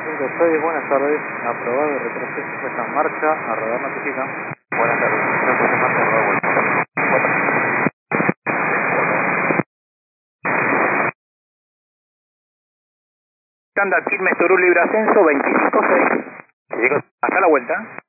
456, buenas tardes, aprobado, retroceso, puesta en marcha, a radar notifica. Buenas tardes, puesta en marcha, rodar vuelta. Estándar Quilmes Turú Libre Ascenso 256. Chicos, Acá la vuelta.